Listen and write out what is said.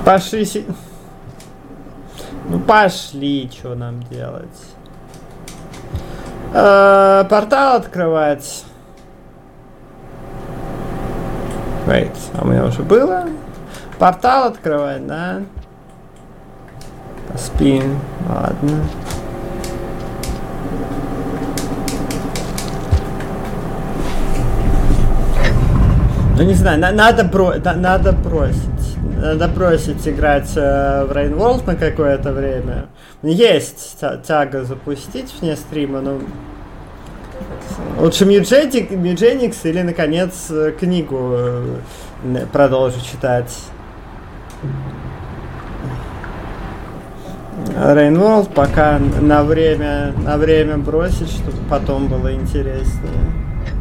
Пошли. Ну пошли, что нам делать? Портал открывать. Wait, а у меня уже было? Портал открывать, да? Поспим, ладно. Ну не знаю, надо бросить. Надо бросить играть в Rain World на какое-то время. Есть тяга запустить вне стрима, но лучше Mutagenix или, наконец, книгу продолжу читать. Rain World пока на время бросить, чтобы потом было интереснее.